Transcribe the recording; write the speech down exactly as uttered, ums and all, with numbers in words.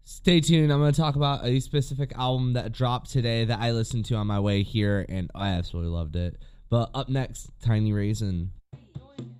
Stay tuned. I'm going to talk about a specific album that dropped today that I listened to on my way here, and I absolutely loved it. But up next, Tiny Raisin.